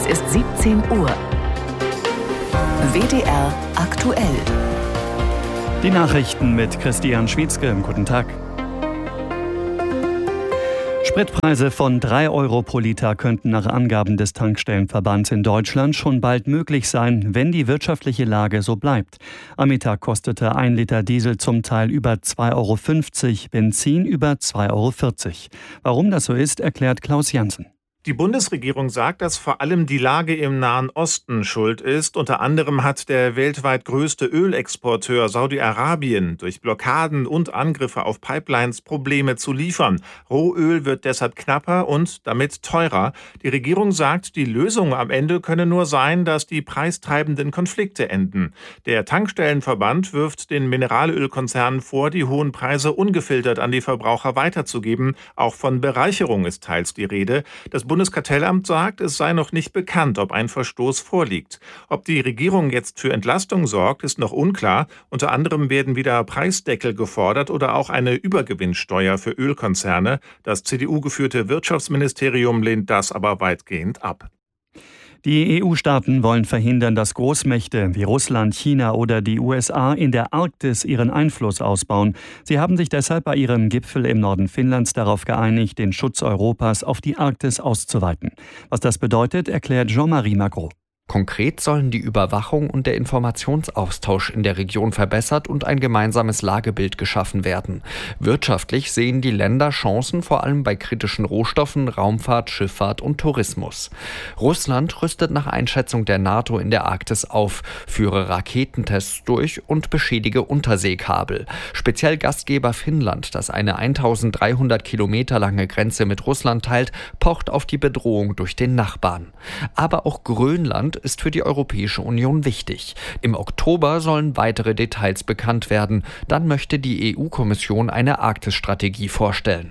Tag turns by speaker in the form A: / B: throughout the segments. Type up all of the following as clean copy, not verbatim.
A: Es ist 17 Uhr. WDR aktuell.
B: Die Nachrichten mit Christian Schwietzke. Guten Tag. Spritpreise von 3 Euro pro Liter könnten nach Angaben des Tankstellenverbands in Deutschland schon bald möglich sein, wenn die wirtschaftliche Lage so bleibt. Am Mittag kostete 1 Liter Diesel zum Teil über 2,50 Euro, Benzin über 2,40 Euro. Warum das so ist, erklärt Klaus Jansen.
C: Die Bundesregierung sagt, dass vor allem die Lage im Nahen Osten schuld ist. Unter anderem hat der weltweit größte Ölexporteur Saudi-Arabien durch Blockaden und Angriffe auf Pipelines Probleme zu liefern. Rohöl wird deshalb knapper und damit teurer. Die Regierung sagt, die Lösung am Ende könne nur sein, dass die preistreibenden Konflikte enden. Der Tankstellenverband wirft den Mineralölkonzernen vor, die hohen Preise ungefiltert an die Verbraucher weiterzugeben. Auch von Bereicherung ist teils die Rede. Das Bundeskartellamt sagt, es sei noch nicht bekannt, ob ein Verstoß vorliegt. Ob die Regierung jetzt für Entlastung sorgt, ist noch unklar. Unter anderem werden wieder Preisdeckel gefordert oder auch eine Übergewinnsteuer für Ölkonzerne. Das CDU-geführte Wirtschaftsministerium lehnt das aber weitgehend ab.
B: Die EU-Staaten wollen verhindern, dass Großmächte wie Russland, China oder die USA in der Arktis ihren Einfluss ausbauen. Sie haben sich deshalb bei ihrem Gipfel im Norden Finnlands darauf geeinigt, den Schutz Europas auf die Arktis auszuweiten. Was das bedeutet, erklärt Jean-Marie Magro.
D: Konkret sollen die Überwachung und der Informationsaustausch in der Region verbessert und ein gemeinsames Lagebild geschaffen werden. Wirtschaftlich sehen die Länder Chancen vor allem bei kritischen Rohstoffen, Raumfahrt, Schifffahrt und Tourismus. Russland rüstet nach Einschätzung der NATO in der Arktis auf, führe Raketentests durch und beschädige Unterseekabel. Speziell Gastgeber Finnland, das eine 1300 Kilometer lange Grenze mit Russland teilt, pocht auf die Bedrohung durch den Nachbarn. Aber auch Grönland ist für die Europäische Union wichtig. Im Oktober sollen weitere Details bekannt werden. Dann möchte die EU-Kommission eine Arktis-Strategie vorstellen.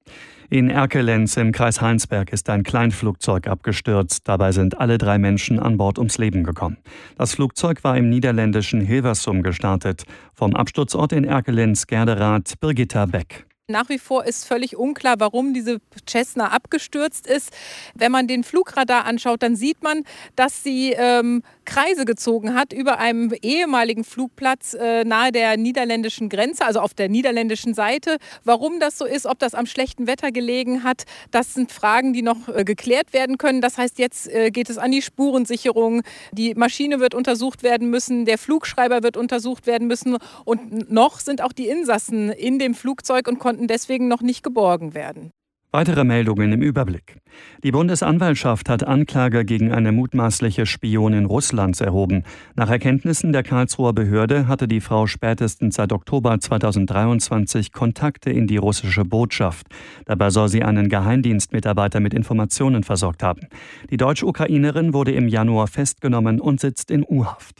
B: In Erkelenz im Kreis Heinsberg ist ein Kleinflugzeug abgestürzt. Dabei sind alle 3 Menschen an Bord ums Leben gekommen. Das Flugzeug war im niederländischen Hilversum gestartet. Vom Absturzort in Erkelenz Gerderath Birgitta Beck.
E: Nach wie vor ist völlig unklar, warum diese Cessna abgestürzt ist. Wenn man den Flugradar anschaut, dann sieht man, dass sie Kreise gezogen hat über einem ehemaligen Flugplatz nahe der niederländischen Grenze, also auf der niederländischen Seite. Warum das so ist, ob das am schlechten Wetter gelegen hat, das sind Fragen, die noch geklärt werden können. Das heißt, jetzt geht es an die Spurensicherung. Die Maschine wird untersucht werden müssen, der Flugschreiber wird untersucht werden müssen und noch sind auch die Insassen in dem Flugzeug und konnten deswegen noch nicht geborgen werden.
B: Weitere Meldungen im Überblick. Die Bundesanwaltschaft hat Anklage gegen eine mutmaßliche Spionin Russlands erhoben. Nach Erkenntnissen der Karlsruher Behörde hatte die Frau spätestens seit Oktober 2023 Kontakte in die russische Botschaft. Dabei soll sie einen Geheimdienstmitarbeiter mit Informationen versorgt haben. Die Deutsch-Ukrainerin wurde im Januar festgenommen und sitzt in U-Haft.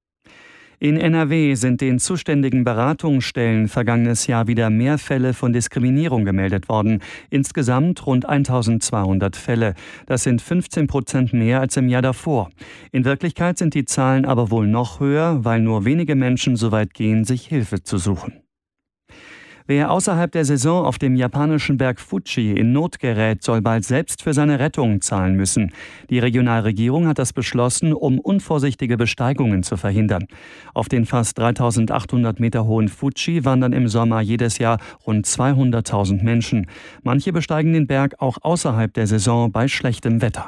B: In NRW sind den zuständigen Beratungsstellen vergangenes Jahr wieder mehr Fälle von Diskriminierung gemeldet worden. Insgesamt rund 1200 Fälle. Das sind 15% mehr als im Jahr davor. In Wirklichkeit sind die Zahlen aber wohl noch höher, weil nur wenige Menschen so weit gehen, sich Hilfe zu suchen. Wer außerhalb der Saison auf dem japanischen Berg Fuji in Not gerät, soll bald selbst für seine Rettung zahlen müssen. Die Regionalregierung hat das beschlossen, um unvorsichtige Besteigungen zu verhindern. Auf den fast 3800 Meter hohen Fuji wandern im Sommer jedes Jahr rund 200.000 Menschen. Manche besteigen den Berg auch außerhalb der Saison bei schlechtem Wetter.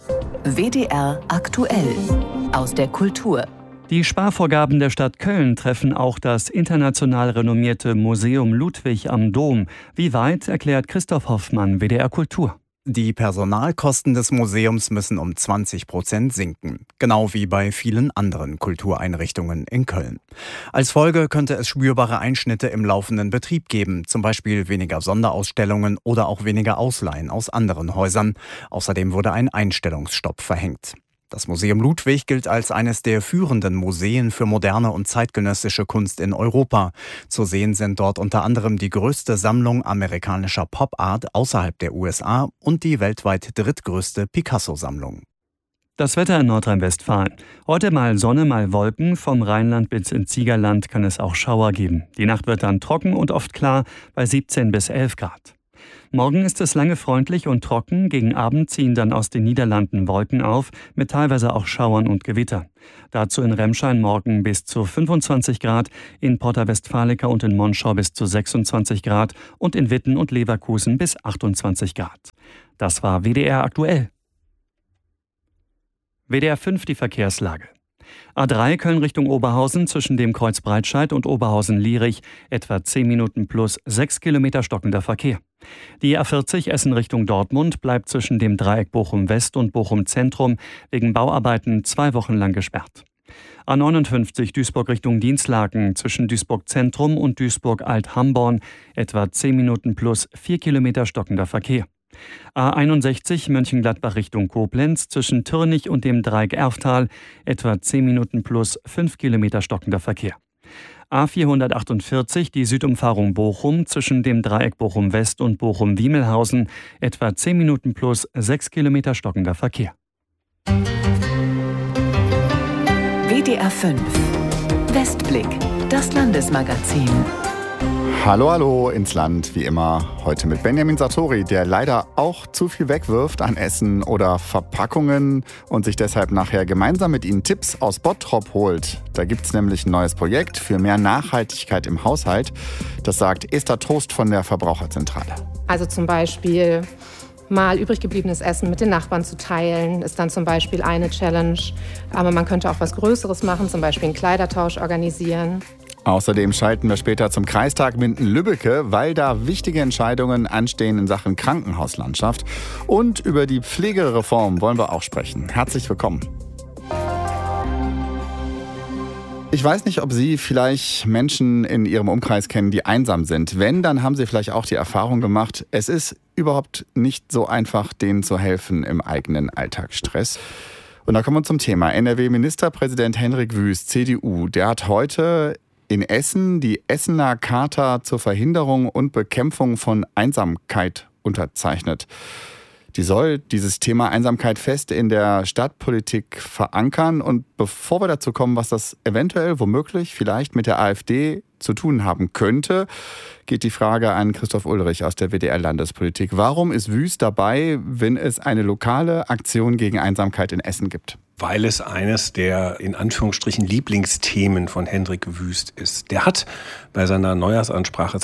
A: WDR aktuell aus der Kultur.
B: Die Sparvorgaben der Stadt Köln treffen auch das international renommierte Museum Ludwig am Dom. Wie weit, erklärt Christoph Hoffmann, WDR Kultur.
F: Die Personalkosten des Museums müssen um 20% sinken, genau wie bei vielen anderen Kultureinrichtungen in Köln. Als Folge könnte es spürbare Einschnitte im laufenden Betrieb geben, zum Beispiel weniger Sonderausstellungen oder auch weniger Ausleihen aus anderen Häusern. Außerdem wurde ein Einstellungsstopp verhängt. Das Museum Ludwig gilt als eines der führenden Museen für moderne und zeitgenössische Kunst in Europa. Zu sehen sind dort unter anderem die größte Sammlung amerikanischer Pop-Art außerhalb der USA und die weltweit drittgrößte Picasso-Sammlung.
B: Das Wetter in Nordrhein-Westfalen. Heute mal Sonne, mal Wolken. Vom Rheinland bis ins Siegerland kann es auch Schauer geben. Die Nacht wird dann trocken und oft klar bei 17 bis 11 Grad. Morgen ist es lange freundlich und trocken. Gegen Abend ziehen dann aus den Niederlanden Wolken auf, mit teilweise auch Schauern und Gewitter. Dazu in Remschein morgen bis zu 25 Grad, in Porta Westfalica und in Monschau bis zu 26 Grad und in Witten und Leverkusen bis 28 Grad. Das war WDR aktuell. WDR 5 die Verkehrslage. A3 Köln Richtung Oberhausen zwischen dem Kreuz Breitscheid und Oberhausen-Lierich etwa 10 Minuten plus 6 Kilometer stockender Verkehr. Die A40 Essen Richtung Dortmund bleibt zwischen dem Dreieck Bochum West und Bochum Zentrum wegen Bauarbeiten 2 Wochen lang gesperrt. A59 Duisburg Richtung Dinslaken zwischen Duisburg Zentrum und Duisburg Alt-Hamborn etwa 10 Minuten plus 4 Kilometer stockender Verkehr. A61 Mönchengladbach Richtung Koblenz zwischen Türnich und dem Dreieck Erftal etwa 10 Minuten plus 5 Kilometer stockender Verkehr. A448 die Südumfahrung Bochum zwischen dem Dreieck Bochum West und Bochum-Wiemelhausen etwa 10 Minuten plus 6 Kilometer stockender Verkehr.
A: WDR 5 Westblick, das Landesmagazin.
G: Hallo ins Land, wie immer. Heute mit Benjamin Sartori, der leider auch zu viel wegwirft an Essen oder Verpackungen und sich deshalb nachher gemeinsam mit Ihnen Tipps aus Bottrop holt. Da gibt's nämlich ein neues Projekt für mehr Nachhaltigkeit im Haushalt. Das sagt Esther Trost von der Verbraucherzentrale.
H: Also zum Beispiel mal übrig gebliebenes Essen mit den Nachbarn zu teilen, ist dann zum Beispiel eine Challenge. Aber man könnte auch was Größeres machen, zum Beispiel einen Kleidertausch organisieren.
G: Außerdem schalten wir später zum Kreistag Minden-Lübbecke, weil da wichtige Entscheidungen anstehen in Sachen Krankenhauslandschaft. Und über die Pflegereform wollen wir auch sprechen. Herzlich willkommen. Ich weiß nicht, ob Sie vielleicht Menschen in Ihrem Umkreis kennen, die einsam sind. Wenn, dann haben Sie vielleicht auch die Erfahrung gemacht, es ist überhaupt nicht so einfach, denen zu helfen im eigenen Alltagsstress. Und da kommen wir zum Thema. NRW-Ministerpräsident Hendrik Wüst, CDU, der hat heute in Essen die Essener Charta zur Verhinderung und Bekämpfung von Einsamkeit unterzeichnet. Die soll dieses Thema Einsamkeit fest in der Stadtpolitik verankern. Und bevor wir dazu kommen, was das eventuell, womöglich, vielleicht mit der AfD zu tun haben könnte, geht die Frage an Christoph Ulrich aus der WDR-Landespolitik. Warum ist Wüst dabei, wenn es eine lokale Aktion gegen Einsamkeit in Essen gibt?
I: Weil es eines der, in Anführungsstrichen, Lieblingsthemen von Hendrik Wüst ist. Der hat bei seiner Neujahrsansprache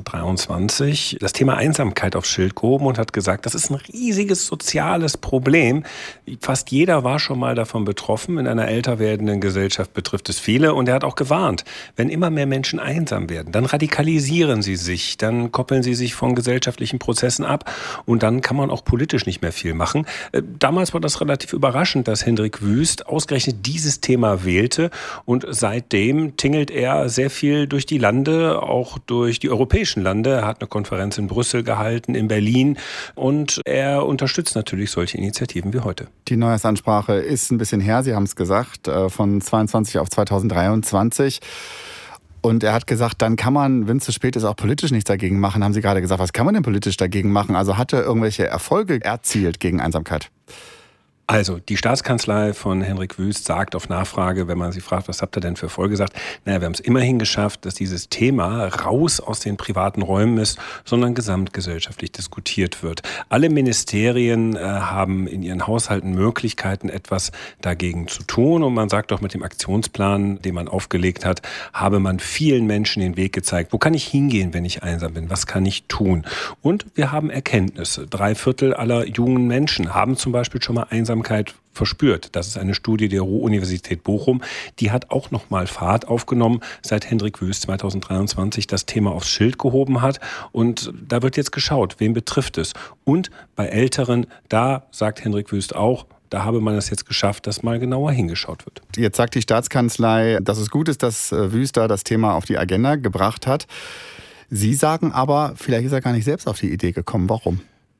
I: 2023 das Thema Einsamkeit aufs Schild gehoben und hat gesagt, das ist ein riesiges soziales Problem. Fast jeder war schon mal davon betroffen. In einer älter werdenden Gesellschaft betrifft es viele. Und er hat auch gewarnt, wenn immer mehr Menschen einsam werden, dann radikalisieren sie sich, dann koppeln sie sich von gesellschaftlichen Prozessen ab und dann kann man auch politisch nicht mehr viel machen. Damals war das relativ überraschend, dass Hendrik Wüst ausgerechnet dieses Thema wählte und seitdem tingelt er sehr viel durch die Lande, auch durch die europäischen Lande. Er hat eine Konferenz in Brüssel gehalten, in Berlin und er unterstützt natürlich solche Initiativen wie heute.
G: Die Neujahrsansprache ist ein bisschen her, Sie haben es gesagt, von 22 auf 2023. Und er hat gesagt, dann kann man, wenn es zu spät ist, auch politisch nichts dagegen machen. Haben Sie gerade gesagt, was kann man denn politisch dagegen machen? Also hat er irgendwelche Erfolge erzielt gegen Einsamkeit?
I: Also, die Staatskanzlei von Hendrik Wüst sagt auf Nachfrage, wenn man sie fragt, was habt ihr denn für Erfolge, gesagt, naja, wir haben es immerhin geschafft, dass dieses Thema raus aus den privaten Räumen ist, sondern gesamtgesellschaftlich diskutiert wird. Alle Ministerien haben in ihren Haushalten Möglichkeiten, etwas dagegen zu tun. Und man sagt auch, mit dem Aktionsplan, den man aufgelegt hat, habe man vielen Menschen den Weg gezeigt. Wo kann ich hingehen, wenn ich einsam bin? Was kann ich tun? Und wir haben Erkenntnisse. 3/4 aller jungen Menschen haben zum Beispiel schon mal Einsamkeit verspürt. Das ist eine Studie der Ruhr-Universität Bochum. Die hat auch nochmal Fahrt aufgenommen, seit Hendrik Wüst 2023 das Thema aufs Schild gehoben hat. Und da wird jetzt geschaut, wen betrifft es. Und bei Älteren, da sagt Hendrik Wüst auch, da habe man es jetzt geschafft, dass mal genauer hingeschaut wird.
G: Jetzt sagt die Staatskanzlei, dass es gut ist, dass Wüst da das Thema auf die Agenda gebracht hat. Sie sagen aber, vielleicht ist er gar nicht selbst auf die Idee gekommen. Warum?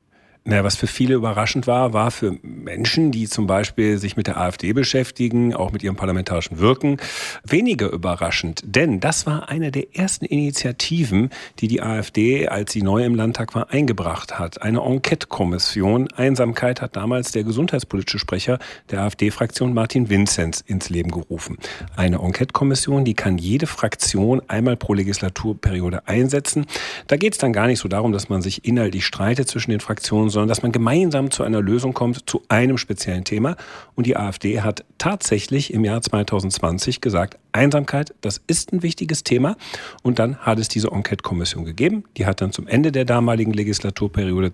I: Naja, was für viele überraschend war für Menschen, die zum Beispiel sich mit der AfD beschäftigen, auch mit ihrem parlamentarischen Wirken, weniger überraschend. Denn das war eine der ersten Initiativen, die AfD, als sie neu im Landtag war, eingebracht hat. Eine Enquete-Kommission. Einsamkeit hat damals der gesundheitspolitische Sprecher der AfD-Fraktion Martin Vinzenz ins Leben gerufen. Eine Enquete-Kommission, die kann jede Fraktion einmal pro Legislaturperiode einsetzen. Da geht es dann gar nicht so darum, dass man sich inhaltlich streitet zwischen den Fraktionen, sondern dass man gemeinsam zu einer Lösung kommt, zu einem speziellen Thema. Und die AfD hat tatsächlich im Jahr 2020 gesagt, Einsamkeit, das ist ein wichtiges Thema. Und dann hat es diese Enquete-Kommission gegeben. Die hat dann zum Ende der damaligen Legislaturperiode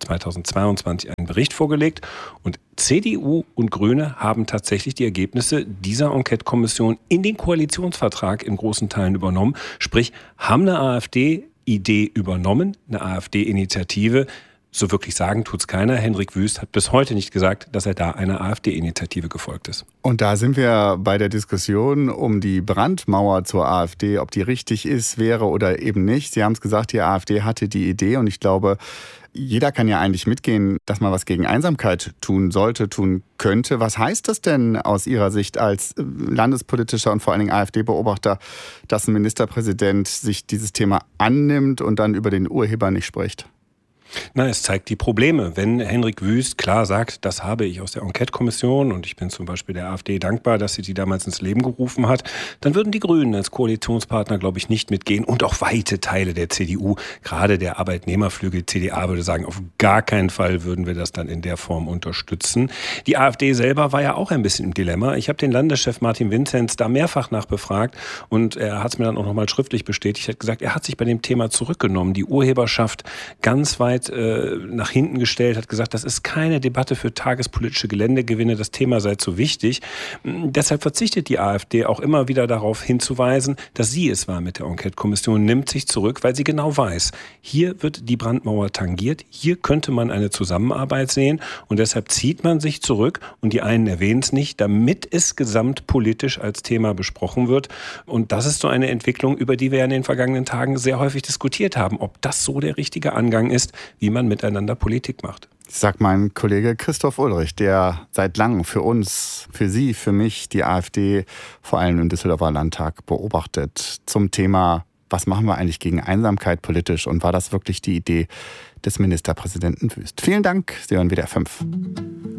I: 2022 einen Bericht vorgelegt. Und CDU und Grüne haben tatsächlich die Ergebnisse dieser Enquete-Kommission in den Koalitionsvertrag in großen Teilen übernommen. Sprich, haben eine AfD-Idee übernommen, eine AfD-Initiative. So wirklich sagen tut's keiner. Hendrik Wüst hat bis heute nicht gesagt, dass er da einer AfD-Initiative gefolgt ist.
G: Und da sind wir bei der Diskussion um die Brandmauer zur AfD, ob die richtig ist, wäre oder eben nicht. Sie haben es gesagt, die AfD hatte die Idee und ich glaube, jeder kann ja eigentlich mitgehen, dass man was gegen Einsamkeit tun sollte, tun könnte. Was heißt das denn aus Ihrer Sicht als landespolitischer und vor allen Dingen AfD-Beobachter, dass ein Ministerpräsident sich dieses Thema annimmt und dann über den Urheber nicht spricht?
I: Na, es zeigt die Probleme. Wenn Hendrik Wüst klar sagt, das habe ich aus der Enquete-Kommission und ich bin zum Beispiel der AfD dankbar, dass sie die damals ins Leben gerufen hat, dann würden die Grünen als Koalitionspartner, glaube ich, nicht mitgehen und auch weite Teile der CDU, gerade der Arbeitnehmerflügel CDA würde sagen, auf gar keinen Fall würden wir das dann in der Form unterstützen. Die AfD selber war ja auch ein bisschen im Dilemma. Ich habe den Landeschef Martin Vinzenz da mehrfach nachbefragt und er hat es mir dann auch nochmal schriftlich bestätigt. Er hat gesagt, er hat sich bei dem Thema zurückgenommen, die Urheberschaft ganz weit nach hinten gestellt, hat gesagt, das ist keine Debatte für tagespolitische Geländegewinne, das Thema sei zu wichtig. Deshalb verzichtet die AfD auch immer wieder darauf hinzuweisen, dass sie es war mit der Enquete-Kommission, nimmt sich zurück, weil sie genau weiß, hier wird die Brandmauer tangiert, hier könnte man eine Zusammenarbeit sehen und deshalb zieht man sich zurück und die einen erwähnen es nicht, damit es gesamtpolitisch als Thema besprochen wird. Und das ist so eine Entwicklung, über die wir in den vergangenen Tagen sehr häufig diskutiert haben, ob das so der richtige Angang ist, wie man miteinander Politik macht.
G: Sagt mein Kollege Christoph Ulrich, der seit langem für uns, für Sie, für mich die AfD vor allem im Düsseldorfer Landtag beobachtet zum Thema, was machen wir eigentlich gegen Einsamkeit politisch und war das wirklich die Idee des Ministerpräsidenten Wüst? Vielen Dank, Sie hören WDR 5.